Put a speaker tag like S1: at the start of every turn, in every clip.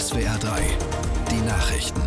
S1: SWR 3, die Nachrichten.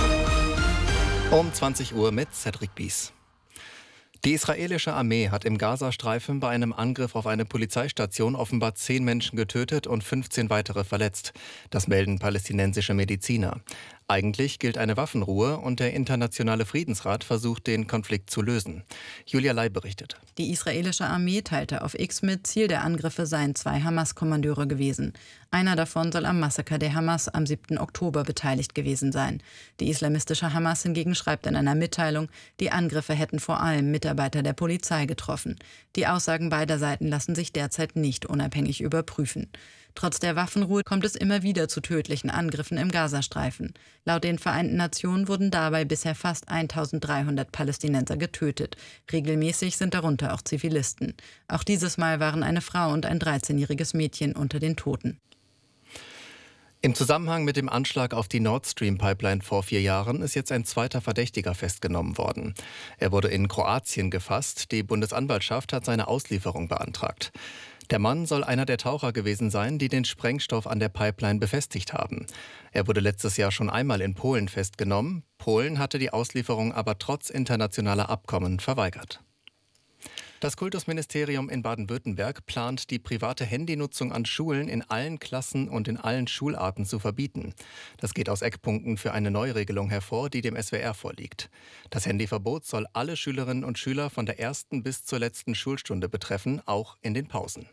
S2: Um 20 Uhr mit Cedric Bies. Die israelische Armee hat im Gazastreifen bei einem Angriff auf eine Polizeistation offenbar 10 Menschen getötet und 15 weitere verletzt. Das melden palästinensische Mediziner. Eigentlich gilt eine Waffenruhe und der internationale Friedensrat versucht, den Konflikt zu lösen. Julia Lai berichtet.
S3: Die israelische Armee teilte auf X mit, Ziel der Angriffe seien 2 Hamas-Kommandeure gewesen. Einer davon soll am Massaker der Hamas am 7. Oktober beteiligt gewesen sein. Die islamistische Hamas hingegen schreibt in einer Mitteilung, die Angriffe hätten vor allem Mitarbeiter der Polizei getroffen. Die Aussagen beider Seiten lassen sich derzeit nicht unabhängig überprüfen. Trotz der Waffenruhe kommt es immer wieder zu tödlichen Angriffen im Gazastreifen. Laut den Vereinten Nationen wurden dabei bisher fast 1300 Palästinenser getötet. Regelmäßig sind darunter auch Zivilisten. Auch dieses Mal waren eine Frau und ein 13-jähriges Mädchen unter den Toten.
S2: Im Zusammenhang mit dem Anschlag auf die Nord Stream Pipeline vor 4 Jahren ist jetzt ein zweiter Verdächtiger festgenommen worden. Er wurde in Kroatien gefasst. Die Bundesanwaltschaft hat seine Auslieferung beantragt. Der Mann soll einer der Taucher gewesen sein, die den Sprengstoff an der Pipeline befestigt haben. Er wurde letztes Jahr schon einmal in Polen festgenommen. Polen hatte die Auslieferung aber trotz internationaler Abkommen verweigert. Das Kultusministerium in Baden-Württemberg plant, die private Handynutzung an Schulen in allen Klassen und in allen Schularten zu verbieten. Das geht aus Eckpunkten für eine Neuregelung hervor, die dem SWR vorliegt. Das Handyverbot soll alle Schülerinnen und Schüler von der ersten bis zur letzten Schulstunde betreffen, auch in den Pausen.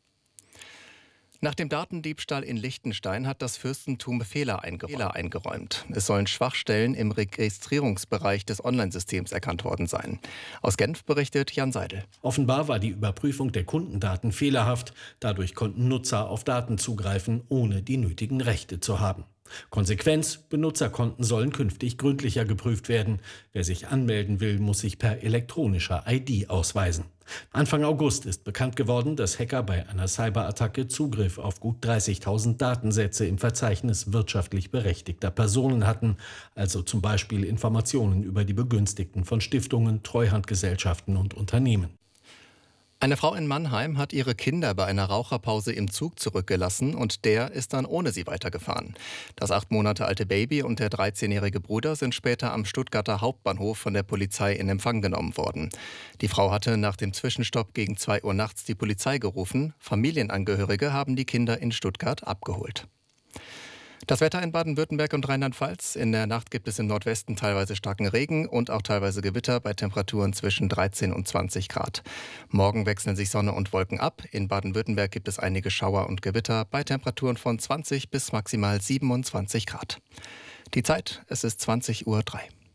S2: Nach dem Datendiebstahl in Liechtenstein hat das Fürstentum Fehler eingeräumt. Es sollen Schwachstellen im Registrierungsbereich des Online-Systems erkannt worden sein. Aus Genf berichtet Jan Seidel.
S4: Offenbar war die Überprüfung der Kundendaten fehlerhaft. Dadurch konnten Nutzer auf Daten zugreifen, ohne die nötigen Rechte zu haben. Konsequenz: Benutzerkonten sollen künftig gründlicher geprüft werden. Wer sich anmelden will, muss sich per elektronischer ID ausweisen. Anfang August ist bekannt geworden, dass Hacker bei einer Cyberattacke Zugriff auf gut 30.000 Datensätze im Verzeichnis wirtschaftlich berechtigter Personen hatten, also zum Beispiel Informationen über die Begünstigten von Stiftungen, Treuhandgesellschaften und Unternehmen.
S2: Eine Frau in Mannheim hat ihre Kinder bei einer Raucherpause im Zug zurückgelassen und der ist dann ohne sie weitergefahren. Das 8 Monate alte Baby und der 13-jährige Bruder sind später am Stuttgarter Hauptbahnhof von der Polizei in Empfang genommen worden. Die Frau hatte nach dem Zwischenstopp gegen 2 Uhr nachts die Polizei gerufen. Familienangehörige haben die Kinder in Stuttgart abgeholt. Das Wetter in Baden-Württemberg und Rheinland-Pfalz. In der Nacht gibt es im Nordwesten teilweise starken Regen und auch teilweise Gewitter bei Temperaturen zwischen 13 und 20 Grad. Morgen wechseln sich Sonne und Wolken ab. In Baden-Württemberg gibt es einige Schauer und Gewitter bei Temperaturen von 20 bis maximal 27 Grad. Die Zeit, es ist 20:03 Uhr.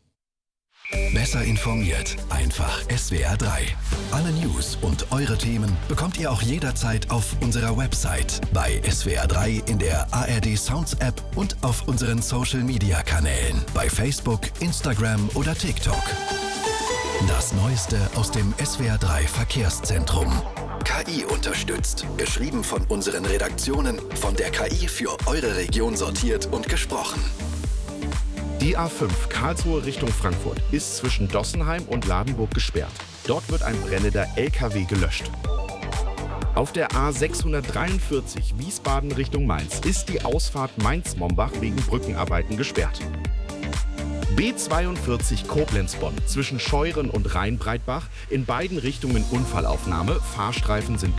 S1: Besser informiert, einfach SWR 3. Alle News und eure Themen bekommt ihr auch jederzeit auf unserer Website, bei SWR 3 in der ARD Sounds App und auf unseren Social Media Kanälen, bei Facebook, Instagram oder TikTok. Das Neueste aus dem SWR 3 Verkehrszentrum. KI unterstützt, geschrieben von unseren Redaktionen, von der KI für eure Region sortiert und gesprochen.
S5: Die A5 Karlsruhe Richtung Frankfurt ist zwischen Dossenheim und Ladenburg gesperrt. Dort wird ein brennender LKW gelöscht. Auf der A643 Wiesbaden Richtung Mainz ist die Ausfahrt Mainz-Mombach wegen Brückenarbeiten gesperrt. B42 Koblenz-Bonn zwischen Scheuren und Rheinbreitbach in beiden Richtungen Unfallaufnahme. Fahrstreifen sind